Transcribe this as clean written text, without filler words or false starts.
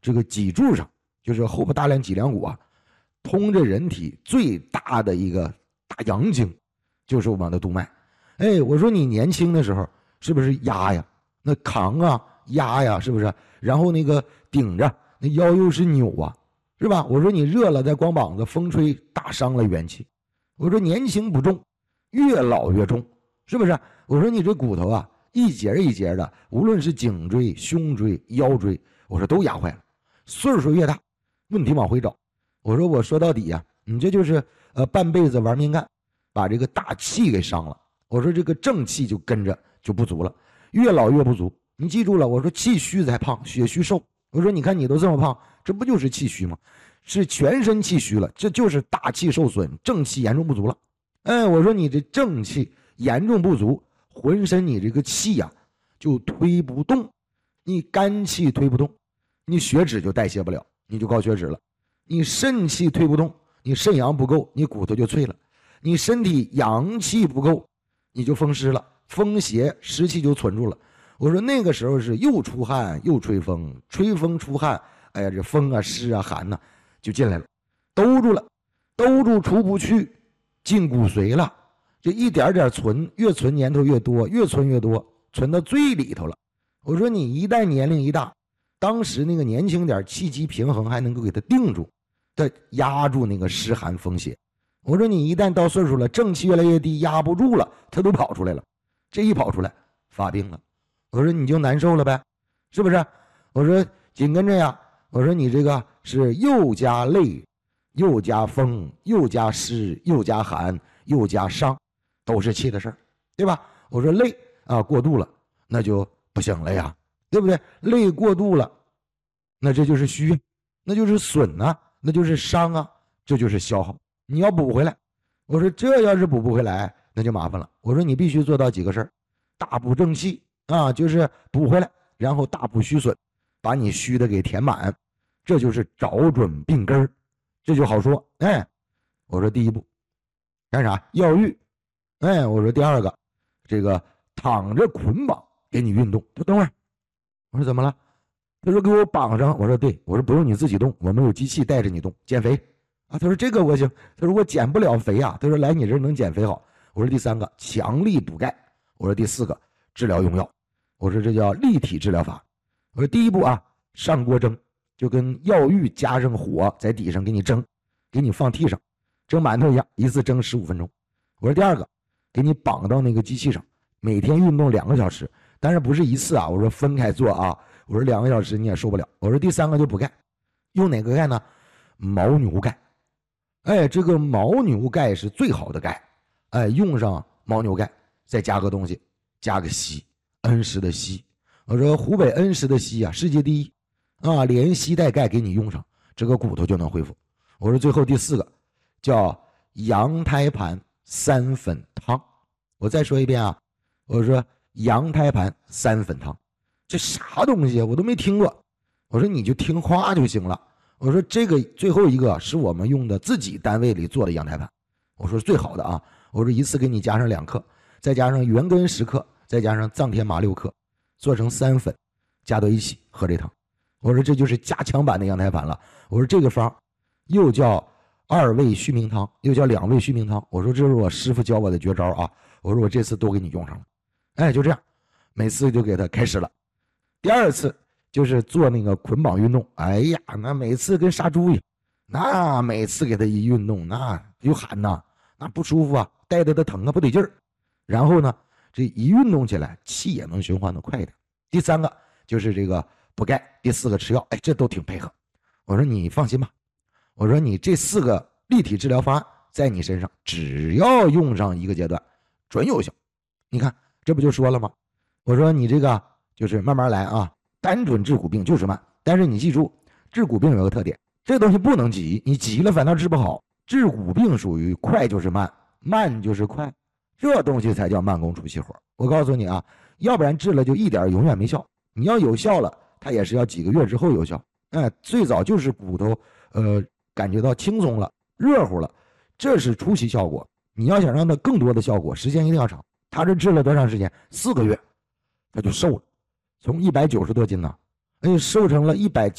这个脊柱上，就是后部大梁脊梁骨啊，通着人体最大的一个大阳经，就是我们的督脉。哎，我说你年轻的时候是不是压呀？那扛啊压呀，是不是？然后那个顶着，那腰又是扭啊，是吧？我说你热了再光膀子，风吹打伤了元气。我说年轻不重，越老越重，是不是？我说你这骨头啊，一节一节的，无论是颈椎、胸椎、腰椎，我说都压坏了。岁数越大，问题往回找。我说我说到底呀，你这就是半辈子玩命干，把这个大气给伤了。我说这个正气就跟着就不足了，越老越不足。你记住了，我说气虚才胖，血虚瘦。我说你看你都这么胖，这不就是气虚吗？是全身气虚了，这就是大气受损，正气严重不足了。哎，我说你这正气严重不足，浑身你这个气呀就推不动，你肝气推不动，你血脂就代谢不了，你就高血脂了。你肾气推不动，你肾阳不够，你骨头就脆了。你身体阳气不够，你就风湿了，风邪湿气就存住了。我说那个时候是又出汗又吹风，吹风出汗，哎呀，这风啊湿啊寒呐就进来了，兜住了，兜住出不去，进骨髓了。这一点点存，越存年头越多，越存越多，存到最里头了。我说你一旦年龄一大，当时那个年轻点，气机平衡还能够给它定住，它压住那个湿寒风邪。我说你一旦到岁数了，正气越来越低，压不住了，它都跑出来了。这一跑出来，发病了。我说你就难受了呗，是不是？我说紧跟着呀，我说你这个是又加累，又加风，又加湿，又加寒，又加伤，都是气的事儿，对吧？我说累啊过度了，那就不行了呀，对不对？累过度了，那这就是虚，那就是损啊，那就是伤啊，这就是消耗，你要补回来。我说这要是补不回来，那就麻烦了。我说你必须做到几个事儿：大补正气啊，就是补回来，然后大补虚损，把你虚的给填满，这就是找准病根儿，这就好说。哎，我说第一步干啥？药浴。哎，我说第二个，这个躺着捆绑给你运动。他等会儿，我说怎么了？他说给我绑上。我说对，我说不用你自己动，我们有机器带着你动，减肥啊。他说这个我行。他说我减不了肥啊。他说来你这能减肥好。我说第三个强力补钙。我说第四个治疗用药。我说这叫立体治疗法。我说第一步啊，上锅蒸，就跟药浴加上火在底上给你蒸，给你放屉上，蒸馒头一样，一次蒸15分钟。我说第二个，给你绑到那个机器上，每天运动2个小时，但是不是一次啊，我说分开做啊。我说2个小时你也受不了。我说第三个就补钙，用哪个钙呢？牦牛钙。哎，这个牦牛钙是最好的钙。哎，用上牦牛钙，再加个东西，加个硒，恩施的硒。我说湖北恩施的硒啊，世界第一啊，连硒带钙给你用上，这个骨头就能恢复。我说最后第四个叫羊胎盘3粉汤。我再说一遍啊，我说羊胎盘3粉汤，这啥东西我都没听过。我说你就听话就行了。我说这个最后一个是我们用的自己单位里做的羊胎盘，我说最好的啊。我说一次给你加上2克，再加上元根10克，再加上藏天麻6克，做成3粉，加到一起喝这汤。我说这就是加强版的羊胎盘了。我说这个方又叫2味续命汤，又叫2味续命汤。我说这是我师傅教我的绝招啊。我说我这次都给你用上了。哎，就这样，每次就给他开始了。第二次就是做那个捆绑运动。哎呀，那每次跟杀猪一样，那每次给他一运动，那又喊呐，那不舒服啊，带着他疼啊，不得劲儿。然后呢，这一运动起来，气也能循环的快一点。第三个就是这个补钙，第4个吃药。哎，这都挺配合。我说你放心吧，我说你这4个立体治疗方案在你身上，只要用上1个阶段，准有效。你看这不就说了吗？我说你这个就是慢慢来啊，单纯治骨病就是慢，但是你记住，治骨病有个特点，这东西不能急，你急了反倒治不好。治骨病属于快就是慢，慢就是快，这东西才叫慢工出细活。我告诉你啊，要不然治了就一点永远没效，你要有效了，它也是要几个月之后有效。哎，最早就是骨头感觉到轻松了，热乎了，这是初期效果。你要想让它更多的效果，时间一定要长。他这治了多长时间？4个月，他就瘦了，从190多斤呢，瘦成了170